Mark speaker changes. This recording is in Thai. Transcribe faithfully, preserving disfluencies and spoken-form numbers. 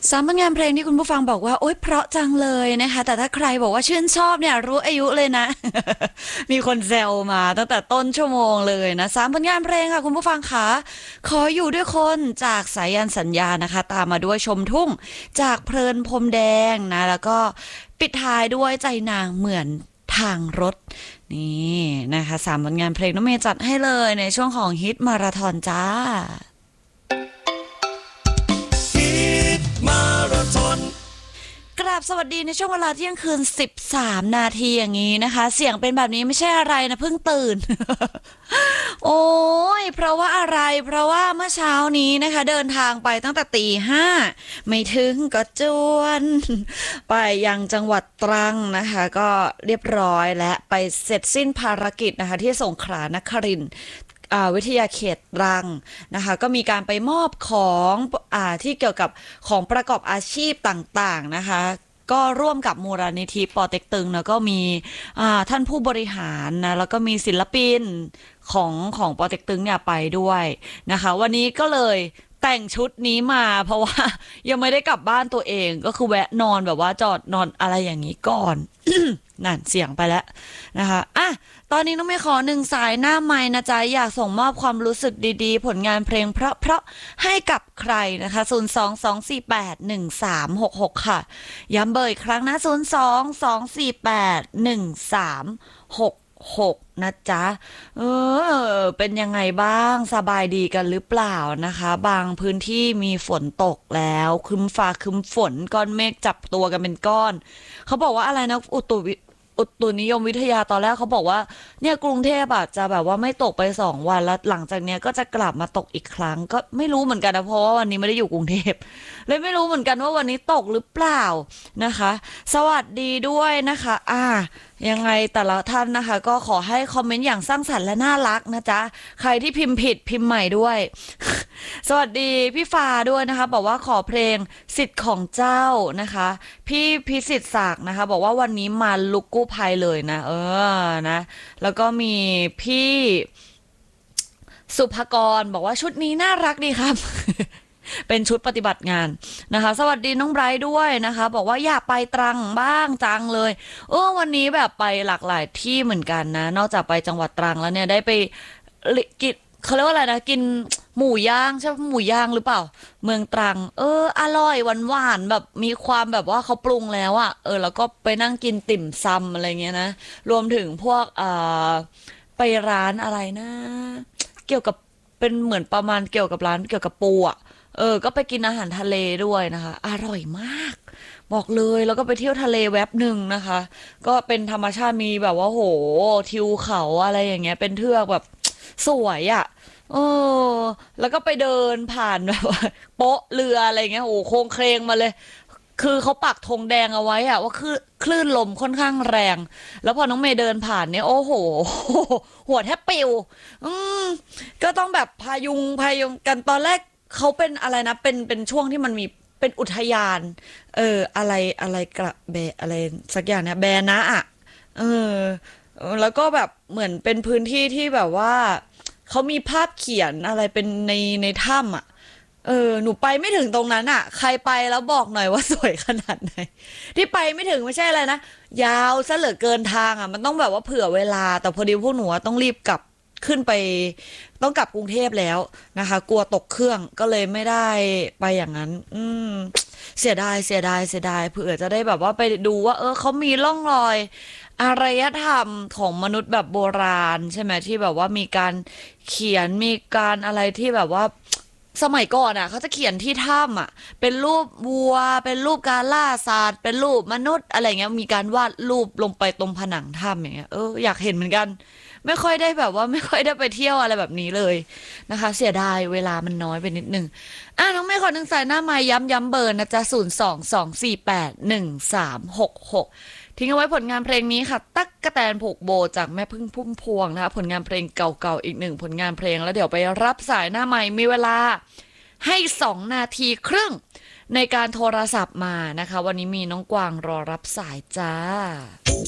Speaker 1: สามผลงานเพลงที่คุณผู้ฟังบอกว่าโอ๊ยเพราะจังเลยนะคะแต่ถ้าใครบอกว่าชื่นชอบเนี่ยรู้อายุเลยนะ มีคนแซวมาตั้งแต่ต้นชั่วโมงเลยนะสามผลงานเพลงค่ะคุณผู้ฟังคะขออยู่ด้วยคนจากสายันสัญญานะคะตามมาด้วยชมทุ่งจากเพลินพรมแดงนะแล้วก็ปิดท้ายด้วยใจนางเหมือนทางรถนี่นะคะสามผลงานเพลงน้องเมย์จัดให้เลยในช่วงของฮิตมาราธอนจ้า
Speaker 2: มาราธอน
Speaker 1: กราบสวัสดีในช่วงเวลาเที่ยงคืนสิบสามนาทีอย่างนี้นะคะเสียงเป็นแบบนี้ไม่ใช่อะไรนะเพิ่งตื่น โอ้ยเพราะว่าอะไรเพราะว่าเมื่อเช้านี้นะคะเดินทางไปตั้งแต่ตีห้าไม่ถึงก็จวนไปยังจังหวัดตรังนะคะก็เรียบร้อยและไปเสร็จสิ้นภารกิจนะคะที่สงขลานครินทร์วิทยาเขตตรังนะคะก็มีการไปมอบของอ่าที่เกี่ยวกับของประกอบอาชีพต่างๆนะคะก็ร่วมกับมูลนิธิปอเต็กตึงแล้วก็มีท่านผู้บริหารนะแล้วก็มีศิลปินของของปอเต็กตึงเนี่ยไปด้วยนะคะวันนี้ก็เลยแต่งชุดนี้มาเพราะว่ายังไม่ได้กลับบ้านตัวเองก็คือแวะนอนแบบว่าจอดนอนอะไรอย่างนี้ก่อน นั่นเสียงไปแล้วนะคะอ่ะตอนนี้น้องไม่ขอหนึ่งสายหน้าไม้นะจ๊ะอยากส่งมอบความรู้สึกดีๆผลงานเพลงเพราะๆให้กับใครนะคะศูนย์ สอง สอง สี่ แปด หนึ่ง สาม หก หกค่ะย้ำเบอร์อีกครั้งนะศูนย์ สอง สอง สี่ แปด หนึ่ง สาม หก หกนะจ๊ะเออเป็นยังไงบ้างสบายดีกันหรือเปล่านะคะบางพื้นที่มีฝนตกแล้วครึ้มฟ้าครึ้มฝนก้อนเมฆจับตัวกันเป็นก้อนเขาบอกว่าอะไรนะอุตุอุตุนิยมวิทยาตอนแรกเขาบอกว่าเนี่ยกรุงเทพอ่ะจะแบบว่าไม่ตกไปสองวันแล้วหลังจากเนี้ยก็จะกลับมาตกอีกครั้งก็ไม่รู้เหมือนกันนะเพราะว่าวันนี้ไม่ได้อยู่กรุงเทพเลยไม่รู้เหมือนกันว่าวันนี้ตกหรือเปล่านะคะสวัสดีด้วยนะคะอ่ายังไงแต่ละท่านนะคะก็ขอให้คอมเมนต์อย่างสร้างสรรค์และน่ารักนะจ๊ะใครที่พิมพ์ผิดพิมพ์ใหม่ด้วย สวัสดีพี่ฟ้าด้วยนะคะบอกว่าขอเพลงสิทธิ์ของเจ้านะคะพี่พิสิทธิ์ศักดิ์นะคะบอกว่าวันนี้มาลุกกู้ภัยเลยนะเออนะแล้วก็มีพี่สุภกรบอกว่าชุดนี้น่ารักดีครับ เป็นชุดปฏิบัติงานนะคะสวัสดีน้องไบรท์ด้วยนะคะบอกว่าอยากไปตรังบ้างจังเลยเออวันนี้แบบไปหลากหลายที่เหมือนกันนะนอกจากไปจังหวัดตรังแล้วเนี่ยได้ไปกินเขาเรียกว่าอะไรนะกินหมูย่างใช่หมูย่างหรือเปล่าเมืองตรังเอออร่อยหวานหวานแบบมีความแบบว่าเขาปรุงแล้วอะเออแล้วก็ไปนั่งกินติ่มซำอะไรเงี้ยนะรวมถึงพวกอ่าไปร้านอะไรนะเกี่ยวกับเป็นเหมือนประมาณเกี่ยวกับร้านเกี่ยวกับปูอะเออก็ไปกินอาหารทะเลด้วยนะคะอร่อยมากบอกเลยแล้วก็ไปเที่ยวทะเลแวบหนึ่งนะคะก็เป็นธรรมชาติมีแบบว่าโหทิวเขาอะไรอย่างเงี้ยเป็นเทือกแบบสวยอะ่ะเออแล้วก็ไปเดินผ่านแบบว่าโป๊ะเรืออะไรเงี้ยโอ้โค้งเครงมาเลยคือเขาปักธงแดงเอาไว้อะว่าคือคลื่นลมค่อนข้างแรงแล้วพอน้องเมย์เดินผ่านเนี่ยโอ้โหหัวแทบปิวอืมก็ต้องแบบพายุงพายุงกันตอนแรก เขาเป็นอะไรนะเป็นเป็นช่วงที่มันมีเป็นอุทยานเอออะไรอะไรกระแบอะไรสักอย่างเนี่ยแบนะอ่ะเออแล้วก็แบบเหมือนเป็นพื้นที่ที่แบบว่าเขามีภาพเขียนอะไรเป็นในในถ้ำอ่ะเออหนูไปไม่ถึงตรงนั้นอ่ะใครไปแล้วบอกหน่อยว่าสวยขนาดไหนที่ไปไม่ถึงไม่ใช่อะไรนะยาวซะเหลือเกินทางอ่ะมันต้องแบบว่าเผื่อเวลาแต่พอดีพวกหนูต้องรีบกลับขึ้นไปต้องกลับกรุงเทพแล้วนะคะกลัวตกเครื่องก็เลยไม่ได้ไปอย่างนั้นอืมเสียดายเสียดายเสียดายเผื่อจะได้แบบว่าไปดูว่าเออเขามีร่องรอยอารยธรรมของมนุษย์แบบโบราณใช่ไหมที่แบบว่ามีการเขียนมีการอะไรที่แบบว่าสมัยก่อนอ่ะเขาจะเขียนที่ถ้ำอ่ะเป็นรูปวัวเป็นรูปการล่าสัตว์เป็นรูปมนุษย์อะไรเงี้ยมีการวาดรูปลงไปตรงผนังถ้ำอย่างเงี้ยเอออยากเห็นเหมือนกันไม่ค่อยได้แบบว่าไม่ค่อยได้ไปเที่ยวอะไรแบบนี้เลยนะคะเสียดายเวลามันน้อยไปนิดนึงอ่ะน้องไม่ขอหนึ่งสายหน้าไม้ย้ำย้ำเบอร์นะจ๊ะศูนย์สองสองสี่แปดหนึ่งสามหกหกทิ้งเอาไว้ผลงานเพลงนี้ค่ะตั๊กกะแตนผูกโบจากแม่พึ่งพุ่มพวงนะคะผลงานเพลงเก่าๆอีกหนึ่งผลงานเพลงแล้วเดี๋ยวไปรับสายหน้าไม้มีเวลาให้สองนาทีครึ่งในการโทรศัพท์มานะคะวันนี้มีน้องกวางรอรับสายจ้า